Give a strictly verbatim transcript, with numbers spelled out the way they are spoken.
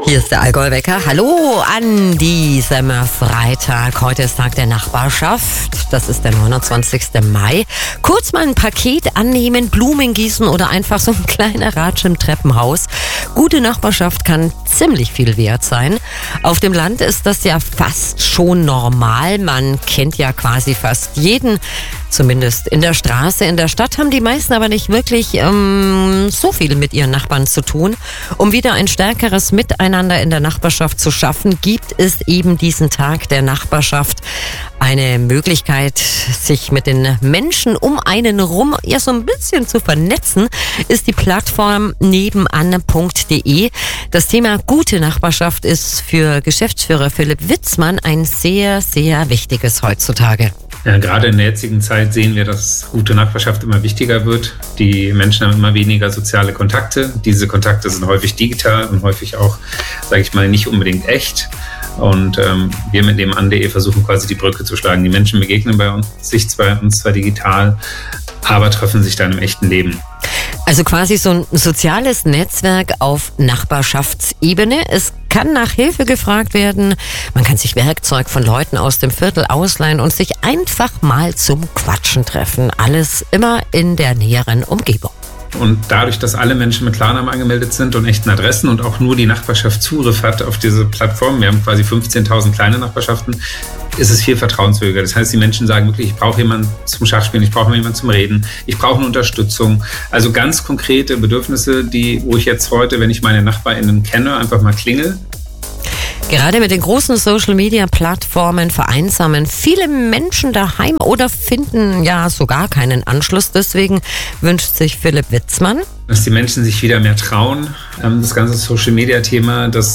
Hier ist der Allgäu-Wecker. Hallo an diesem Freitag. Heute ist Tag der Nachbarschaft. Das ist der neunundzwanzigsten Mai. Kurz mal ein Paket annehmen, Blumen gießen oder einfach so ein kleiner Ratsch im Treppenhaus. Gute Nachbarschaft kann ziemlich viel wert sein. Auf dem Land ist das ja fast schon normal. Man kennt ja quasi fast jeden. Zumindest in der Straße. In der Stadt haben die meisten aber nicht wirklich ähm, so viel mit ihren Nachbarn zu tun. Um wieder ein stärkeres Miteinander in der Nachbarschaft zu schaffen, gibt es eben diesen Tag der Nachbarschaft. Eine Möglichkeit, sich mit den Menschen um einen rum ja so ein bisschen zu vernetzen, ist die Plattform nebenan punkt de. Das Thema gute Nachbarschaft ist für Geschäftsführer Philipp Witzmann ein sehr, sehr wichtiges heutzutage. Ja, gerade in der jetzigen Zeit sehen wir, dass gute Nachbarschaft immer wichtiger wird. Die Menschen haben immer weniger soziale Kontakte. Diese Kontakte sind häufig digital und häufig auch, sage ich mal, nicht unbedingt echt. Und ähm, wir mit dem an punkt de versuchen quasi die Brücke zu schlagen. Die Menschen begegnen bei uns, sich zwar, uns zwar digital, aber treffen sich dann im echten Leben. Also quasi so ein soziales Netzwerk auf Nachbarschaftsebene. Es kann nach Hilfe gefragt werden. Man kann sich Werkzeug von Leuten aus dem Viertel ausleihen und sich einfach mal zum Quatschen treffen. Alles immer in der näheren Umgebung. Und dadurch, dass alle Menschen mit Klarnamen angemeldet sind und echten Adressen und auch nur die Nachbarschaft Zugriff hat auf diese Plattform, wir haben quasi fünfzehntausend kleine Nachbarschaften, ist es viel vertrauenswürdiger. Das heißt, die Menschen sagen wirklich, ich brauche jemanden zum Schachspielen, ich brauche jemanden zum Reden, ich brauche eine Unterstützung. Also ganz konkrete Bedürfnisse, die, wo ich jetzt heute, wenn ich meine NachbarInnen kenne, einfach mal klingel. Gerade mit den großen Social-Media-Plattformen vereinsamen viele Menschen daheim oder finden ja sogar keinen Anschluss. Deswegen wünscht sich Philipp Witzmann, dass die Menschen sich wieder mehr trauen. Das ganze Social-Media-Thema, das